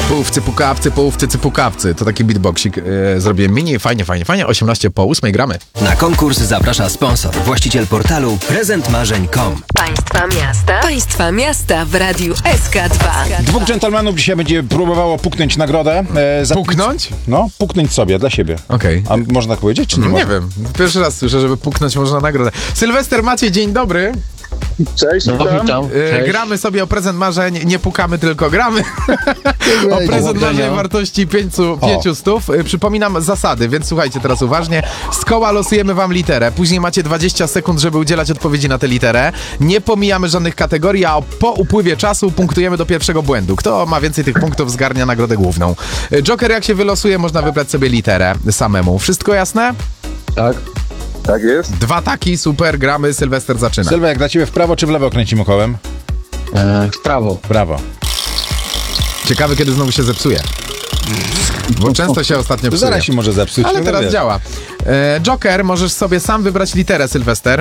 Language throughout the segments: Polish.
Połówcy, pukawcy, połówcy, cypukawcy. To taki beatboxik zrobiłem mini. Fajnie. 18:08 gramy. Na konkurs zaprasza sponsor, właściciel portalu prezentmarzeń.com. Państwa miasta w radiu SK2. Dwóch dżentelmenów dzisiaj będzie próbowało puknąć nagrodę. Puknąć? No, puknąć sobie, dla siebie. Okej. A można tak powiedzieć, czy nie Nie można? wiem. Pierwszy raz słyszę, żeby puknąć można nagrodę. Sylwester Maciej, dzień dobry. Cześć, witam. Gramy sobie o prezent marzeń, nie pukamy, tylko gramy. O prezent marzeń wartości 500. Przypominam zasady, więc słuchajcie teraz uważnie. Z koła losujemy wam literę. Później macie 20 sekund, żeby udzielać odpowiedzi na tę literę. Nie pomijamy żadnych kategorii, a po upływie czasu punktujemy do pierwszego błędu. Kto ma więcej tych punktów, zgarnia nagrodę główną. Joker, jak się wylosuje, można wybrać sobie literę samemu. Wszystko jasne? Tak. Tak jest. Dwa taki, super, gramy, Sylwester zaczyna. Sylwia, jak dla ciebie w prawo czy w lewo kręcimy kołem? W prawo. Brawo. Ciekawe, kiedy znowu się zepsuje. Bo często się ostatnio To psuje. zaraz się może zepsuć. Ale no teraz wiesz. działa. Joker, możesz sobie sam wybrać literę, Sylwester.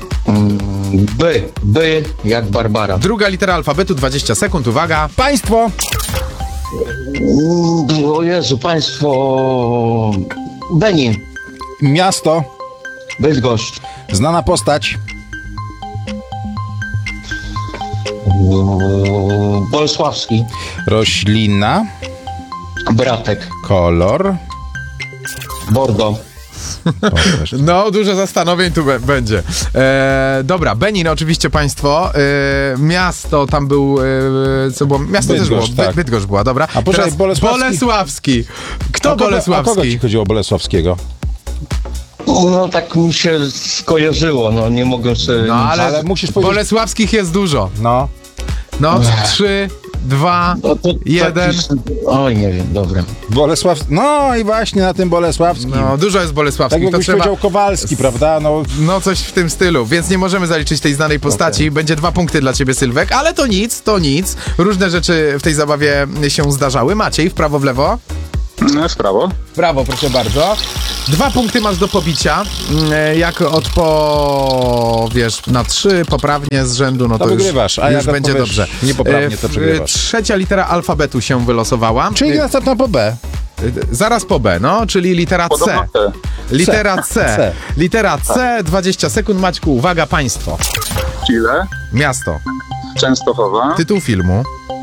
B jak Barbara. Druga litera alfabetu, 20 sekund, uwaga. Państwo! O Jezu, państwo... Benin. Miasto. Bydgoszcz. Znana postać. Bolesławski. Roślina. Bratek. Kolor. Bordeaux. No, dużo zastanowień tu będzie. Dobra, Benin oczywiście państwo. Miasto, tam był... co było? Miasto też było. Bydgoszcz, tak. Bydgoszcz była, dobra. A poczekaj, teraz Bolesławski. Kto A kogo Bolesławski? ci chodziło o Bolesławskiego? No tak mi się skojarzyło, no nie mogę sobie... No, ale musisz powiedzieć... Bolesławskich jest dużo. No. No, 3, 2, No to 1. Oj, nie wiem, dobra. No i właśnie na tym Bolesławskim. No, dużo jest Tak Bolesławskich. jakbyś powiedział Kowalski, prawda? No, No coś w tym stylu, więc nie możemy zaliczyć tej znanej postaci. Będzie 2 punkty dla ciebie, Sylwek, ale to nic. Różne rzeczy w tej zabawie się zdarzały. Maciej, w prawo, w lewo? No, w prawo. W prawo, proszę bardzo. 2 punkty masz do pobicia. Jak odpowiesz na 3 poprawnie z rzędu, no to to wygrywasz, już, a już jak będzie odpowiesz dobrze. niepoprawnie, to przegrywasz. Trzecia litera alfabetu się wylosowała. czyli następna po B. Zaraz po B, no, czyli litera C. Litera C. C. Litera C, 20 sekund, Maćku, uwaga, państwo. Chile, Miasto. Częstochowa, Tytuł filmu.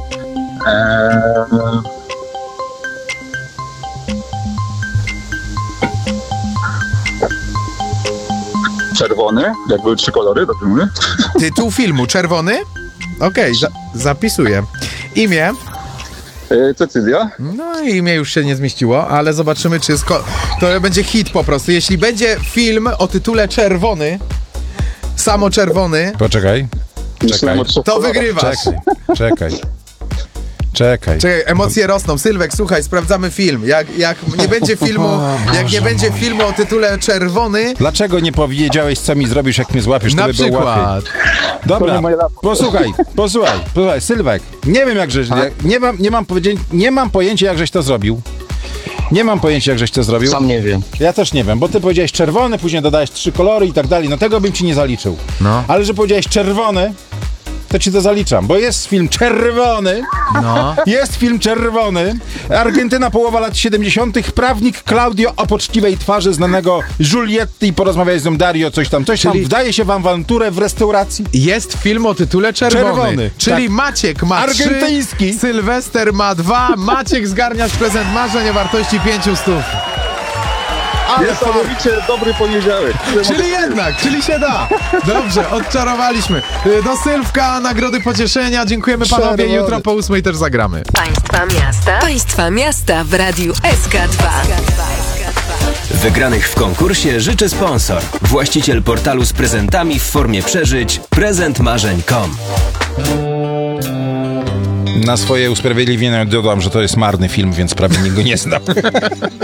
czerwony, jak były 3 kolory, dobrze mówię? Tytuł filmu, czerwony? Okej, zapisuję. Imię. Cecylia, No i imię już się nie zmieściło, ale zobaczymy, czy jest to będzie hit po prostu. Jeśli będzie film o tytule czerwony, samo czerwony, Poczekaj. myślałem o 3 to kolorach. wygrywasz. Czekaj. Czekaj, emocje rosną. Sylwek, słuchaj, sprawdzamy film. Jak nie będzie filmu o tytule czerwony, Dlaczego nie powiedziałeś, co mi zrobisz, jak mnie złapiesz? na to by było łatwiej. przykład. Dobra, posłuchaj, Sylwek. Nie wiem, nie mam pojęcia, jak żeś to zrobił. Nie mam pojęcia, jak żeś to zrobił. Sam nie wiem. Ja też nie wiem, bo ty powiedziałeś czerwony, później dodałeś 3 kolory i tak dalej. No tego bym ci nie zaliczył. No. Ale że powiedziałeś czerwony, to ci to zaliczam, bo jest film czerwony. No. Jest film czerwony. Argentyna, połowa lat 70. Prawnik Claudio o poczciwej twarzy znanego Giulietti, porozmawiaj z nią Dario, coś tam. Wdaje się w awanturę w restauracji. Jest film o tytule czerwony. Czyli tak. Maciek ma Argentyński. 3, Sylwester ma 2, Maciek zgarniasz prezent marzeń o wartości 500. Niesamowicie dobry poniedziałek. Czyli się da. Dobrze, odczarowaliśmy. Do Sylwka nagrody pocieszenia. Dziękujemy panowie. Czerwony. Jutro po 8 też zagramy. Państwa miasta w radiu SK2. Wygranych w konkursie życzy sponsor, właściciel portalu z prezentami w formie przeżyć prezentmarzeń.com. Na swoje usprawiedliwienie dodam, że to jest marny film, więc prawie nikt go nie znał.